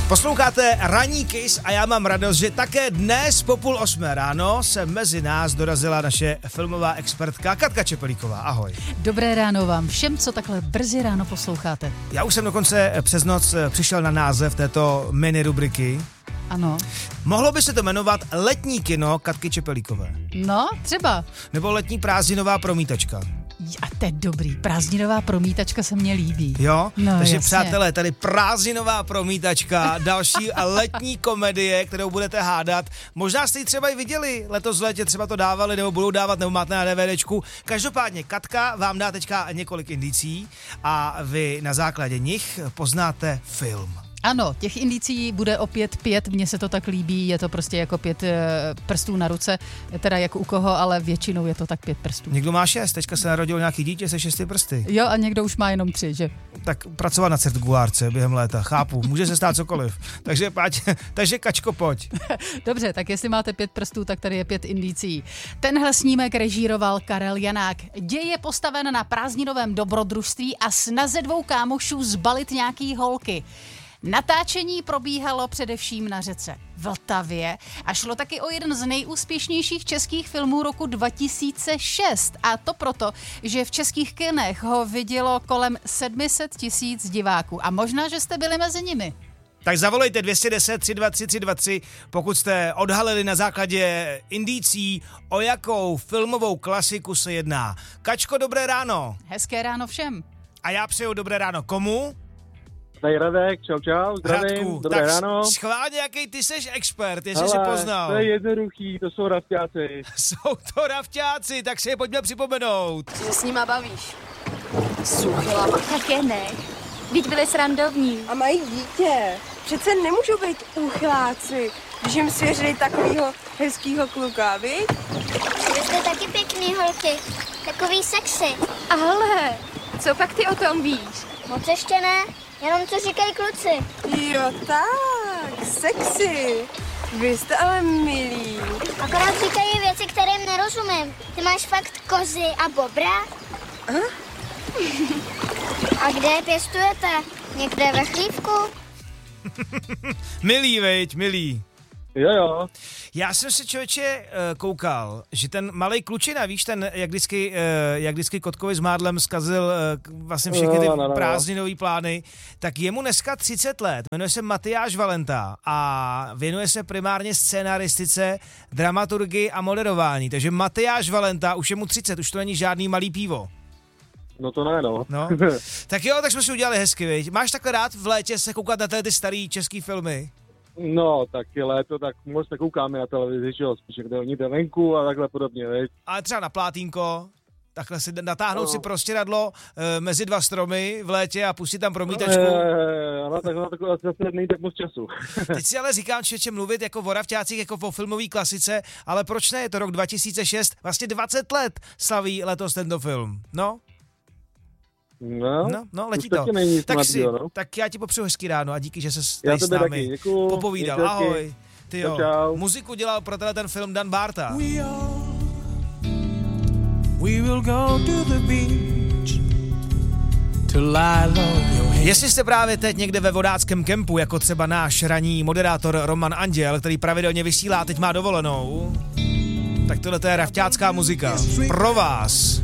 Posloucháte Ranní Kiss a já mám radost, že také dnes po 7:30 ráno se mezi nás dorazila naše filmová expertka Katka Čepelíková. Ahoj. Dobré ráno vám všem, co takhle brzy ráno posloucháte. Já už jsem dokonce přes noc přišel na název této mini rubriky. Ano. Mohlo by se to jmenovat Letní kino Katky Čepelíkové. No, třeba. Nebo Letní prázdninová promítačka. A to je dobrý, prázdninová promítačka se mně líbí. Jo? No, takže jasně. přátelé, tady prázdninová promítačka, další letní komedie, kterou budete hádat. Možná jste ji třeba i viděli letos v létě, třeba to dávali, nebo budou dávat, nebo máte na DVDčku. Každopádně Katka vám dá teďka několik indicí a vy na základě nich poznáte film. Ano, těch indicí bude opět 5, mně se to tak líbí, je to prostě jako 5 prstů na ruce, teda jako u koho, ale většinou je to tak 5 prstů. Někdo má 6, teďka se narodil nějaký dítě se 6 prsty. Jo, a někdo už má jenom 3, že? Tak pracovat na cirkulárce během léta, chápu, může se stát cokoliv. Takže Kačko, pojď. Dobře, tak jestli máte 5 prstů, tak tady je 5 indicí. Tenhle snímek režíroval Karel Janák. Děj je postaven na prázdninovém dobrodružství a snaze 2 kámošů zbalit nějaký holky. Natáčení probíhalo především na řece Vltavě a šlo taky o jeden z nejúspěšnějších českých filmů roku 2006. A to proto, že v českých kinech ho vidělo kolem 700 000 diváků. A možná, že jste byli mezi nimi. Tak zavolejte 210 323 323, pokud jste odhalili na základě indicí, o jakou filmovou klasiku se jedná. Kačko, dobré ráno. Hezké ráno všem. A já přeju dobré ráno komu? Tady Radek, čau, zdravím, Radku, dobré tak ráno. Schválně, jaký ty seš expert, jestli jsi poznal. To je jednoduchý, to jsou rafťáci. Jsou to rafťáci, tak si je pojďme připomenout. Že s nima bavíš. S uchylama. Také ne. Vždyť byli srandovní. A mají dítě. Přece nemůžou být uchláci, když jim svěřili takovýho hezkýho kluka, viď? Vy jste taky pěkný holky. Takový sexy. Ale, co pak ty o tom víš? Moc ještě ne, jenom co říkají kluci. Jo tak, sexy. Vy jste ale milí. Akorát říkají věci, kterým nerozumím. Ty máš fakt kozy a bobra? A kde je pěstujete? Někde ve chlívku? Milý, veď, milý. Jo. Já jsem si, člověče, koukal, že ten malej klučina, víš, ten, jak vždycky Kotkovi s Mádlem zkazil vlastně všechny ty prázdninový plány, tak jemu dneska 30 let, jmenuje se Matyáš Valenta a věnuje se primárně scénaristice, dramaturgii a moderování, takže Matyáš Valenta, už je mu 30, už to není žádný malý pivo. No to ne, no. Tak jo, tak jsme si udělali hezky, viď? Máš takhle rád v létě se koukat na ty starý český filmy? No, tak je léto, tak moc nekoukáme na televizi, že jo, spíš kde oni jde venku a takhle podobně, viď? Ale třeba na plátínko, takhle si natáhnout si prostěradlo mezi 2 stromy v létě a pustit tam promítačku. No, tak zase nejde tak moc času. Teď si ale říkám, člověče, mluvit jako o rafťácích, jako o filmové klasice, ale proč ne, je to rok 2006, vlastně 20 let slaví letos tento film, no. No, letí to. Tak já ti popřeju hezký ráno a díky, že se tady s námi popovídal. Ahoj. Ty jo. Čau. Muziku dělal pro ten film Dan Barta. We will go to the beach to lie low your head. Jestli jste právě teď někde ve vodáckém kempu, jako třeba náš ranní moderátor Roman Anděl, který pravidelně vysílá, teď má dovolenou, tak tohle je rafťácká muzika. Pro vás.